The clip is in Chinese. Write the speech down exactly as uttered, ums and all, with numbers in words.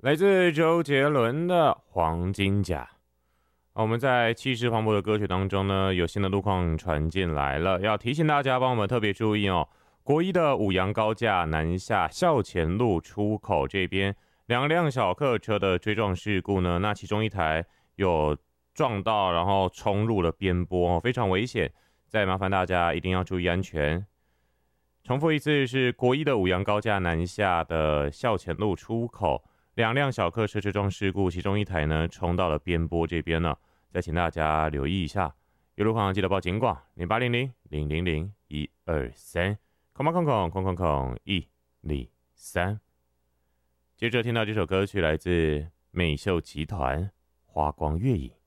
来自周杰伦的《黄金甲》。我们在气势磅礴的歌曲当中呢，有新的路况传进来了，要提醒大家帮我们特别注意哦。国一的五杨高架南下校前路出口这边，两辆小客车的追撞事故呢，那其中一台有撞到，然后冲入了边坡，非常危险。再麻烦大家一定要注意安全。重复一次，是国一的五杨高架南下的校前路出口。两辆小客车追撞事故，其中一台呢冲到了边坡这边呢，再请大家留意一下。有路况记得报警广零八零零零零零一二三，空八空空空空空一零三。接着听到这首歌曲来自美秀集团《花光月影》。